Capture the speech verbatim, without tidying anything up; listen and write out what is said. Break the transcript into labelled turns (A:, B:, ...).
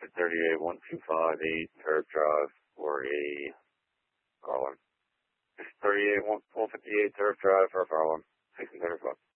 A: thirty-eight one two five eight Turf Drive for a Garland. thirty-eight one fifty-eight Turf Drive for a Garland. sixteen thirty-five.